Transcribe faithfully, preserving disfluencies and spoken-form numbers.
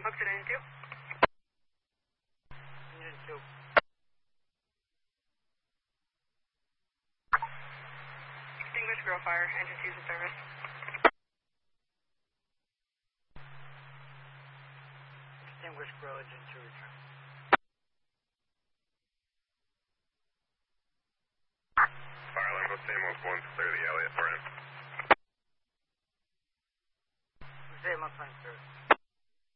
Bucks at engine two. Engine two. Extinguish grill fire. Engine two's in service. Extinguish grill, engine two return. Fire alarm, Los Amos one, clear the alley at Brent. Los Amos one, sir.